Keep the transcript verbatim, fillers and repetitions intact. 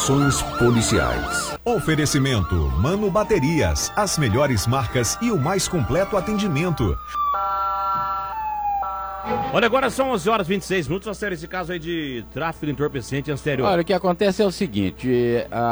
Operações policiais. Oferecimento Mano Baterias, as melhores marcas e o mais completo atendimento. Olha, agora são onze horas e vinte e seis minutos. A série esse caso aí de tráfico de entorpecente anterior. Olha, o que acontece é o seguinte, a